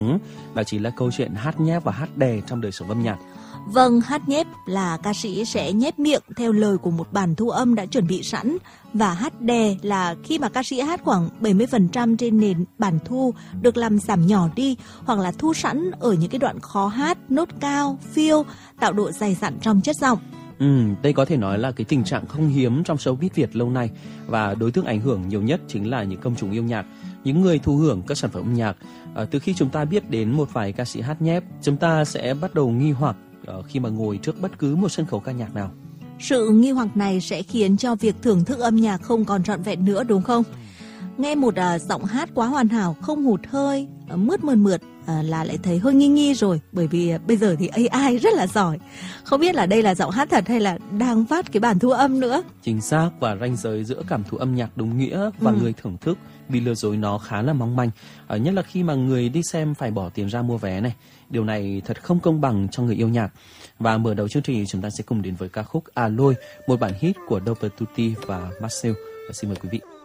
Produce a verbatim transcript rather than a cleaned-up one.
đó chính là câu chuyện hát nhép và hát đè trong đời sống âm nhạc. Vâng, hát nhép là ca sĩ sẽ nhép miệng theo lời của một bản thu âm đã chuẩn bị sẵn, và hát đè là khi mà ca sĩ hát khoảng bảy mươi phần trăm trên nền bản thu được làm giảm nhỏ đi hoặc là thu sẵn ở những cái đoạn khó hát, nốt cao, phiêu, tạo độ dày dặn trong chất giọng. Ừ, đây có thể nói là cái tình trạng không hiếm trong showbiz Việt lâu nay, và đối tượng ảnh hưởng nhiều nhất chính là những công chúng yêu nhạc, những người thụ hưởng các sản phẩm âm nhạc. À, từ khi chúng ta biết đến một vài ca sĩ hát nhép, chúng ta sẽ bắt đầu nghi hoặc uh, khi mà ngồi trước bất cứ một sân khấu ca nhạc nào. Sự nghi hoặc này sẽ khiến cho việc thưởng thức âm nhạc không còn trọn vẹn nữa, đúng không? Nghe một uh, giọng hát quá hoàn hảo, không hụt hơi, uh, mướt mượt mượt uh, là lại thấy hơi nghi nghi rồi. Bởi vì uh, bây giờ thì a i rất là giỏi. Không biết là đây là giọng hát thật hay là đang phát cái bản thu âm nữa. Chính xác, và ranh giới giữa cảm thụ âm nhạc đúng nghĩa và ừ. người thưởng thức bị lừa dối nó khá là mong manh. uh, Nhất là khi mà người đi xem phải bỏ tiền ra mua vé này. Điều này thật không công bằng cho người yêu nhạc. Và mở đầu chương trình chúng ta sẽ cùng đến với ca khúc À Lôi, một bản hit của Doper Tutti và Marcel. Xin mời quý vị.